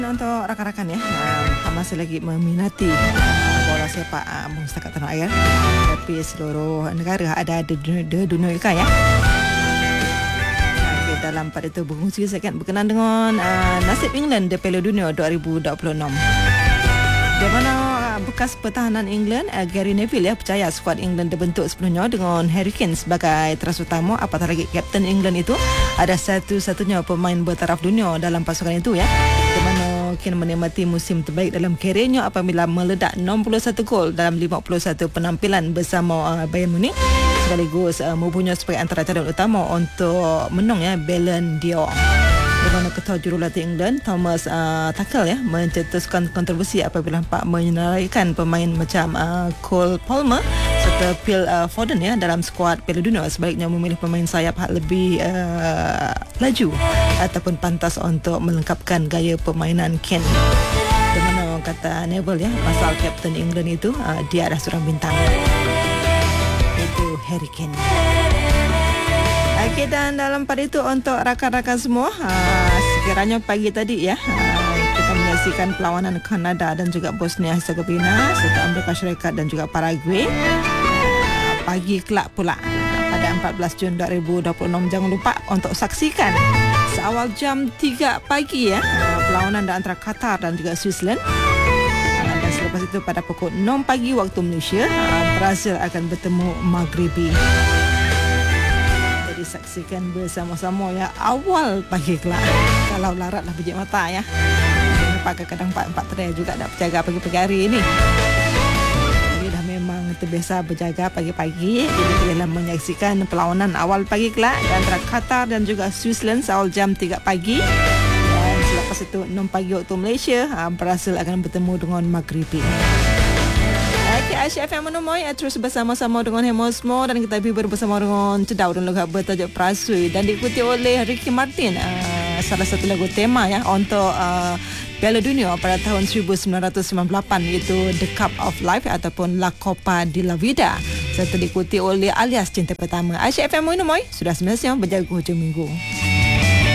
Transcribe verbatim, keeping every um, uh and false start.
Untuk rakan-rakan ya, uh, masih lagi meminati uh, bola sepak uh, setakat tanah air, tapi seluruh negara ada di dunia, di dunia kan ya. Okay, dalam pada itu berkongsi saya akan berkenan dengan uh, nasib England di Piala Dunia dua ribu dua puluh enam. Di mana uh, bekas pertahanan England uh, Gary Neville ya percaya skuad England dibentuk sepenuhnya dengan Harry Kane sebagai teras utama, apatah lagi kapten England itu ada satu-satunya pemain bertaraf dunia dalam pasukan itu ya. Di mana Kane menikmati musim terbaik dalam kerjanya apabila meledak enam puluh satu gol dalam lima puluh satu penampilan bersama uh, Bayern Munich, sekaligus uh, mempunyai sebagai antara calon utama untuk menang ya Ballon d'Or. Di mana ketua jurulatih England Thomas uh, Tuchel ya mencetuskan kontroversi apabila nampak menyenaraikan pemain macam uh, Cole Palmer serta Phil uh, Foden ya dalam skuad Piala Dunia, sebaliknya memilih pemain sayap lebih uh, laju ataupun pantas untuk melengkapkan gaya permainan Kane. Di mana kata Neville ya pasal kapten England itu uh, dia adalah seorang bintang, itu Harry Kane. Okey, dan dalam pada itu untuk rakan-rakan semua, uh, sekiranya pagi tadi ya uh, kita menyaksikan perlawanan Kanada dan juga Bosnia Herzegovina serta Amerika Syarikat dan juga Paraguay. Uh, pagi kelak pula uh, pada empat belas Jun dua ribu dua puluh enam, jangan lupa untuk saksikan seawal jam tiga pagi ya uh, perlawanan antara Qatar dan juga Switzerland. Uh, dan selepas itu pada pukul enam pagi waktu Malaysia, uh, Brazil akan bertemu Maghribi. Saksikan bersama-sama ya awal pagi kelak. Kalau laratlah biji mata ya. Pakai kadang empat-empat terai juga dah berjaga pagi-pagi hari ini. Jadi dah memang terbiasa berjaga pagi-pagi. Jadi bolehlah menyaksikan perlawanan awal pagi kelak antara Qatar dan juga Switzerland awal jam tiga pagi. Dan selepas itu enam pagi waktu Malaysia, Brazil akan bertemu dengan Maghribi. Okay, Aisyah F M menemui terus bersama-sama dengan Hemosmo dan kita bibir bersama dengan Cedau dan lagu bertajuk Prasui dan diikuti oleh Ricky Martin, uh, salah satu lagu tema ya untuk uh, Piala Dunia pada tahun seribu sembilan ratus sembilan puluh lapan, iaitu The Cup of Life ataupun La Copa de la Vida, serta diikuti oleh Alias Cinta Pertama. Aisyah F M menemui sudah semestinya berjaga hujung minggu.